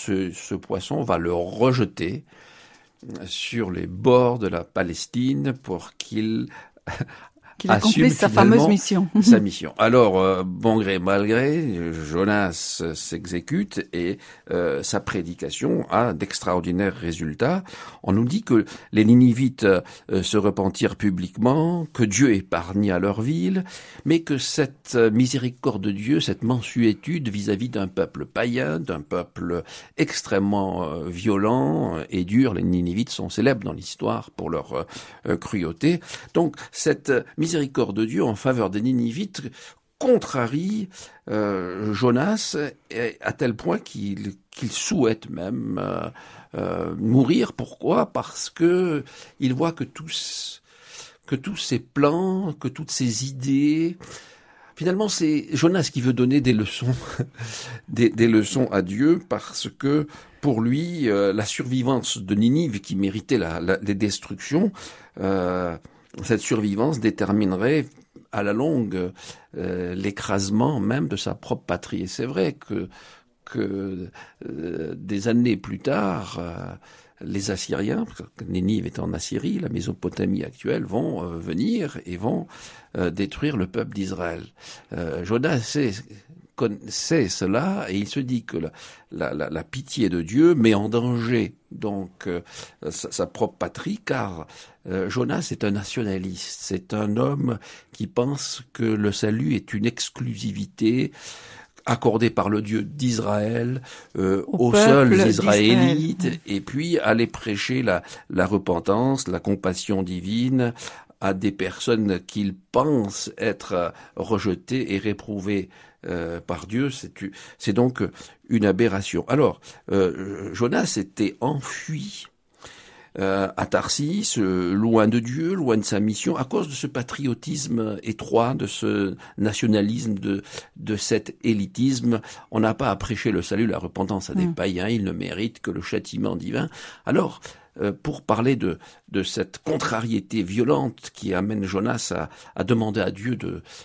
ce poisson va le rejeter sur les bords de la Palestine pour qu'il accomplisse sa fameuse mission. Sa mission. Alors, bon gré mal gré, Jonas s'exécute et sa prédication a d'extraordinaires résultats. On nous dit que les Ninivites se repentirent publiquement, que Dieu épargna leur ville, mais que cette miséricorde de Dieu, cette mansuétude vis-à-vis d'un peuple païen, d'un peuple extrêmement violent et dur, les Ninivites sont célèbres dans l'histoire pour leur cruauté. Donc, cette miséricorde de Dieu en faveur des Ninivites contrarie Jonas à tel point qu'il souhaite même mourir. Pourquoi ? Parce que il voit que tous ces plans, que toutes ces idées, finalement c'est Jonas qui veut donner des leçons, des leçons à Dieu, parce que pour lui la survivance de Ninive qui méritait les destructions, cette survivance déterminerait à la longue l'écrasement même de sa propre patrie. Et c'est vrai que des années plus tard, les Assyriens, parce que Ninive est en Assyrie, la Mésopotamie actuelle, vont venir et vont détruire le peuple d'Israël. Jonas sait cela et il se dit que la pitié de Dieu met en danger donc sa propre patrie, car Jonas est un nationaliste, c'est un homme qui pense que le salut est une exclusivité accordée par le Dieu d'Israël aux seuls Israélites, et puis aller prêcher la repentance, la compassion divine à des personnes qu'il pense être rejetées et réprouvées par Dieu. C'est donc une aberration. Alors, Jonas s'était enfui à Tarsis, loin de Dieu, loin de sa mission, à cause de ce patriotisme étroit, de ce nationalisme, de cet élitisme. On n'a pas à prêcher le salut, la repentance à des païens, ils ne méritent que le châtiment divin. Alors, pour parler de cette contrariété violente qui amène Jonas à demander à Dieu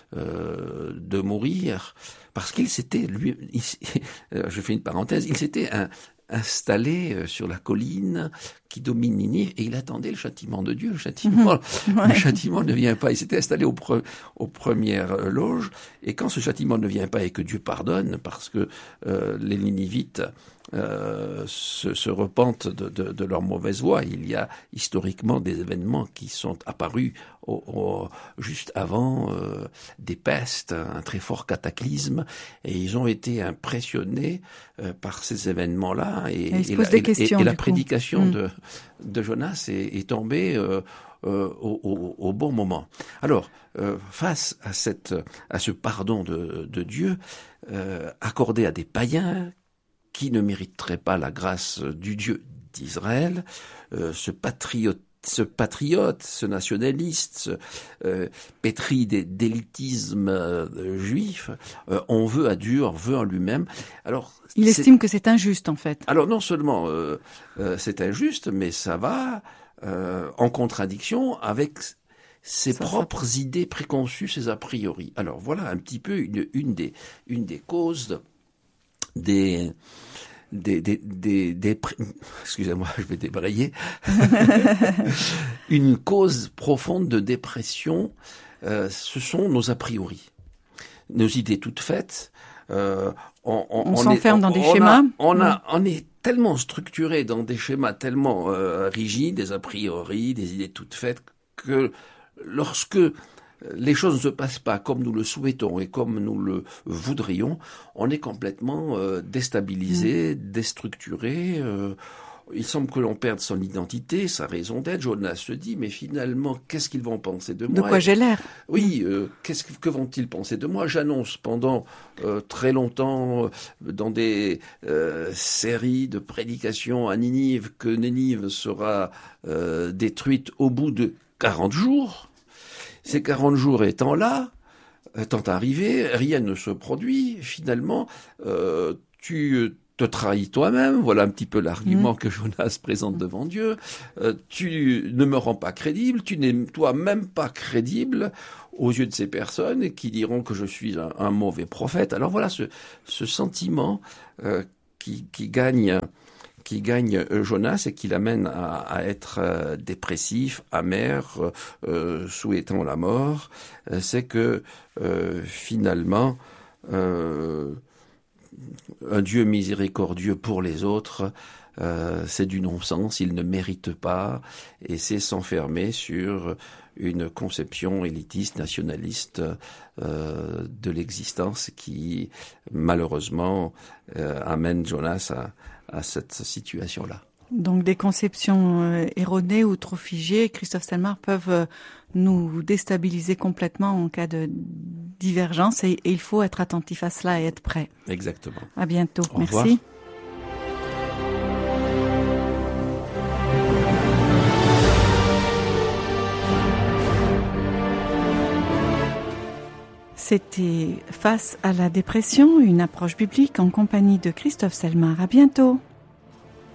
de mourir, parce qu'il s'était, je fais une parenthèse, il s'était installé sur la colline qui domine Ninive et il attendait le châtiment de Dieu. Le châtiment ne vient pas. Il s'était installé aux premières loges, et quand ce châtiment ne vient pas et que Dieu pardonne, parce que les Ninivites se repentent de leur mauvaise voie. Il y a historiquement des événements qui sont apparus juste avant des pestes, un très fort cataclysme, et ils ont été impressionnés par ces événements-là, et la prédication de Jonas est tombée au bon moment. Alors, face à ce pardon de Dieu accordé à des païens qui ne mériteraient pas la grâce du Dieu d'Israël, ce patriote, ce nationaliste, pétri d'élitisme juif, on veut à Dieu, on veut en lui-même. Alors, il estime que c'est injuste, en fait. Alors, non seulement c'est injuste, mais ça va en contradiction avec ses propres idées préconçues, ses a priori. Alors, voilà un petit peu une des causes excusez-moi, je vais débrayer. Une cause profonde de dépression, ce sont nos a priori, nos idées toutes faites. On s'enferme dans des schémas. On est tellement structuré dans des schémas tellement rigides, des a priori, des idées toutes faites, que lorsque les choses ne se passent pas comme nous le souhaitons et comme nous le voudrions, on est complètement déstabilisé, déstructuré. Il semble que l'on perde son identité, sa raison d'être. Jonas se dit, mais finalement, qu'est-ce qu'ils vont penser de moi ? De quoi j'ai l'air ? Oui, que vont-ils penser de moi ? J'annonce pendant très longtemps, dans des séries de prédications à Ninive, que Ninive sera détruite au bout de 40 jours. Ces 40 jours étant arrivés, rien ne se produit. Finalement, tu te trahis toi-même. Voilà un petit peu l'argument que Jonas présente devant Dieu. Tu ne me rends pas crédible. Tu n'es toi-même pas crédible aux yeux de ces personnes qui diront que je suis un mauvais prophète. Alors voilà ce sentiment qui gagne Jonas et qui l'amène à être dépressif, amer, souhaitant la mort, c'est que finalement un Dieu miséricordieux pour les autres, c'est du non-sens, il ne mérite pas, et c'est s'enfermer sur une conception élitiste, nationaliste de l'existence qui, malheureusement, amène Jonas à cette situation-là. Donc des conceptions erronées ou trop figées, Christophe Selmar, peuvent nous déstabiliser complètement en cas de divergence et il faut être attentif à cela et être prêt. Exactement. À bientôt. Au Merci. revoir. C'était Face à la dépression, une approche biblique en compagnie de Christophe Selmar. À bientôt.